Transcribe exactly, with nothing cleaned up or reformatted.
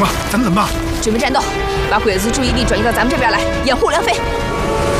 吧，咱们怎么办？ 准备战斗，把鬼子注意力转移到咱们这边来，掩护梁飞。